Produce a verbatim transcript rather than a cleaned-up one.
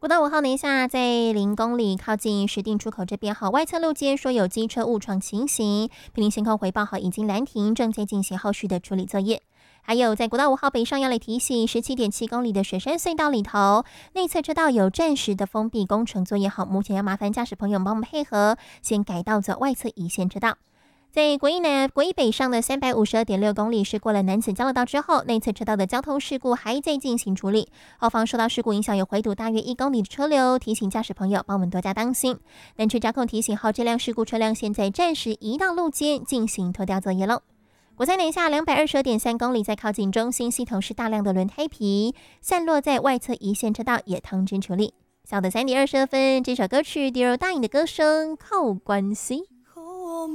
国道五号南下在零公里靠近石碇出口这边，好外侧路肩说有机车误闯情形，毗邻线控回报好已经拦停，正在进行后续的处理作业。还有在国道五号北上要来提醒，十七点七公里的雪山隧道里头，内侧车道有暂时的封闭工程作业，好，目前要麻烦驾驶朋友帮我们配合，先改道走外侧一线车道。在国一南、国一北上的三百五十二点六公里是过了南子交流道之后，内侧车道的交通事故还在进行处理，后方受到事故影响有回堵大约一公里的车流，提醒驾驶朋友帮我们多加当心。南区交控提醒后，这辆事故车辆现在暂时移到路肩进行拖吊作业喽。国三南下两百二十二点三公里，在靠近中心系统是大量的轮胎皮散落在外侧一线车道，也通知处理。小的三点二十二分，这首歌曲《迪柔大影的歌声靠关系》。